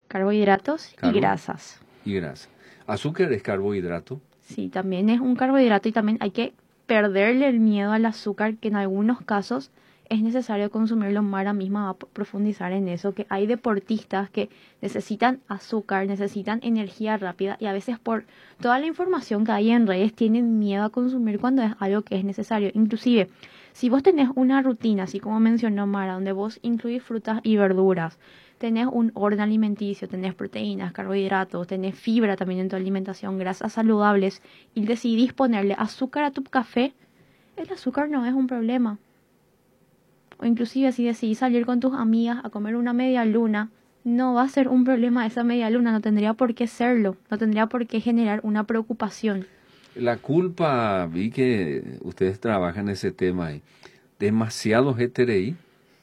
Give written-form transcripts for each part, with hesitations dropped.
Carbohidratos y Carbo grasas. y grasa. Azúcar es carbohidrato. Sí, también es un carbohidrato y también hay que perderle el miedo al azúcar, que en algunos casos es necesario consumirlo. Mara misma va a profundizar en eso, que hay deportistas que necesitan azúcar, necesitan energía rápida y a veces por toda la información que hay en redes tienen miedo a consumir cuando es algo que es necesario. Inclusive, si vos tenés una rutina, así como mencionó Mara, donde vos incluís frutas y verduras, tenés un orden alimenticio, tenés proteínas, carbohidratos, tenés fibra también en tu alimentación, grasas saludables, y decidís ponerle azúcar a tu café, el azúcar no es un problema. O inclusive si decidís salir con tus amigas a comer una media luna, no va a ser un problema esa media luna, no tendría por qué serlo, no tendría por qué generar una preocupación. La culpa, vi que ustedes trabajan ese tema ahí. Demasiado GTRI.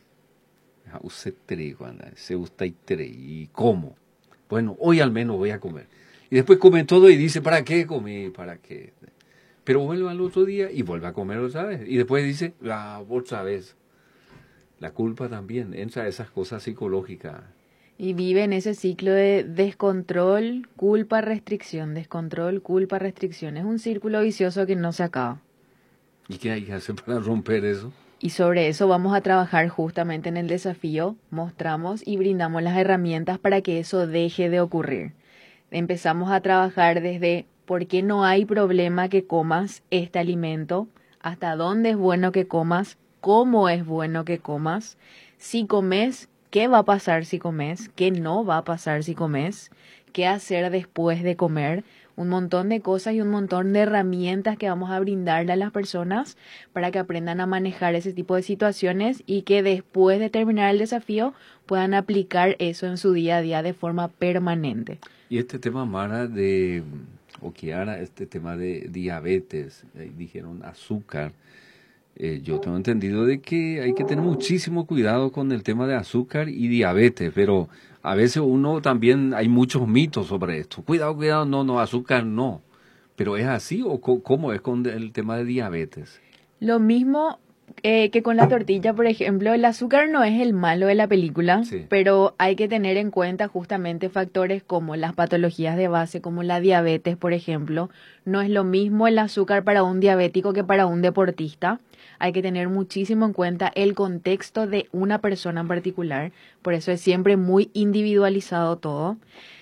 Usted se gusta y ¿cómo? Bueno, hoy al menos voy a comer. Y después come todo y dice, ¿para qué comí? ¿Para qué? Pero vuelve al otro día y vuelve a comer otra vez. Y después dice, otra vez. La culpa también, entra esas cosas psicológicas. Y vive en ese ciclo de descontrol, culpa, restricción, descontrol, culpa, restricción. Es un círculo vicioso que no se acaba. ¿Y qué hay que hacer para romper eso? Y sobre eso vamos a trabajar justamente en el desafío. Mostramos y brindamos las herramientas para que eso deje de ocurrir. Empezamos a trabajar desde por qué no hay problema que comas este alimento, hasta dónde es bueno que comas, cómo es bueno que comas, si comes, qué va a pasar si comes, qué no va a pasar si comes, qué hacer después de comer. Un montón de cosas y un montón de herramientas que vamos a brindarle a las personas para que aprendan a manejar ese tipo de situaciones y que después de terminar el desafío puedan aplicar eso en su día a día de forma permanente. Y este tema, Mara, o Kiara, este tema de diabetes, dijeron azúcar. Yo tengo entendido de que hay que tener muchísimo cuidado con el tema de azúcar y diabetes, pero a veces también hay muchos mitos sobre esto. Cuidado, no, azúcar no. ¿Pero es así o cómo es con el tema de diabetes? Lo mismo que con la tortilla, por ejemplo, el azúcar no es el malo de la película, Sí. pero hay que tener en cuenta justamente factores como las patologías de base, como la diabetes, por ejemplo. No es lo mismo el azúcar para un diabético que para un deportista. Hay que tener muchísimo en cuenta el contexto de una persona en particular, por eso es siempre muy individualizado todo.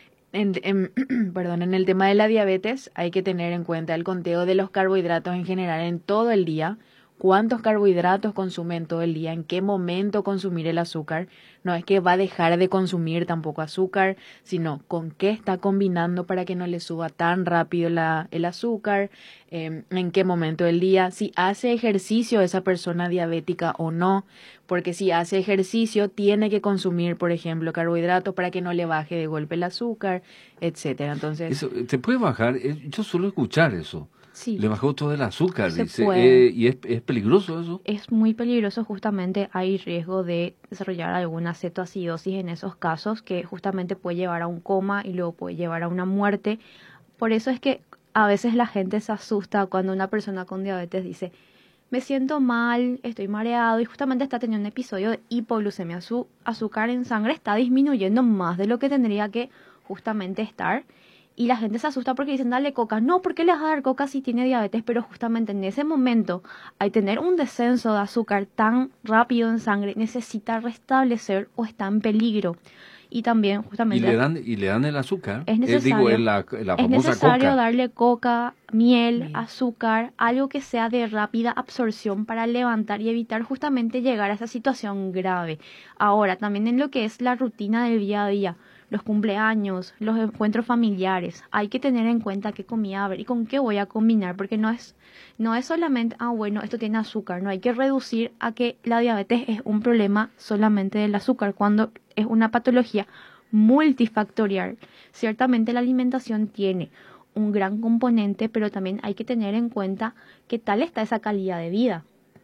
En el tema de la diabetes hay que tener en cuenta el conteo de los carbohidratos en general en todo el día, cuántos carbohidratos consumen todo el día, en qué momento consumir el azúcar. No es que va a dejar de consumir tampoco azúcar, sino con qué está combinando para que no le suba tan rápido el azúcar, en qué momento del día, si hace ejercicio esa persona diabética o no, porque si hace ejercicio tiene que consumir, por ejemplo, carbohidratos para que no le baje de golpe el azúcar, etcétera. Entonces, Eso, ¿te puede bajar? Yo suelo escuchar eso. Sí, Le bajó todo el azúcar, se dice. puede. ¿Y es peligroso eso? Es muy peligroso, justamente hay riesgo de desarrollar alguna cetoacidosis en esos casos, que justamente puede llevar a un coma y luego puede llevar a una muerte. Por eso es que a veces la gente se asusta cuando una persona con diabetes dice, me siento mal, estoy mareado y justamente está teniendo un episodio de hipoglucemia. Su azúcar en sangre está disminuyendo más de lo que tendría que justamente estar. Y la gente se asusta porque dicen, dale coca. No, ¿por qué le vas a dar coca si tiene diabetes? Pero justamente en ese momento, al tener un descenso de azúcar tan rápido en sangre, necesita restablecer o está en peligro. Y también Y justamente le dan el azúcar. es necesario, La es famosa necesario coca. darle coca, miel, Miel. azúcar, algo que sea de rápida absorción para levantar y evitar justamente llegar a esa situación grave. Ahora, también en lo que es la rutina del día a día, los cumpleaños, los encuentros familiares, hay que tener en cuenta qué comida haber y con qué voy a combinar, porque no es solamente, bueno, esto tiene azúcar, no hay que reducir a que la diabetes es un problema solamente del azúcar, cuando es una patología multifactorial. Ciertamente la alimentación tiene un gran componente, pero también hay que tener en cuenta qué tal está esa calidad de vida.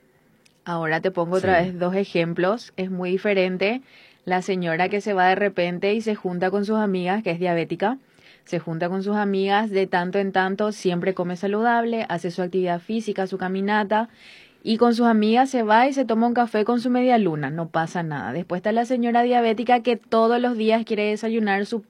ahora te pongo otra vez dos ejemplos. Es muy diferente la señora que se va de repente y se junta con sus amigas, que es diabética. Se junta con sus amigas de tanto en tanto, siempre come saludable, hace su actividad física, su caminata, y con sus amigas se va y se toma un café con su media luna, no pasa nada. Después está la señora diabética que todos los días quiere desayunar su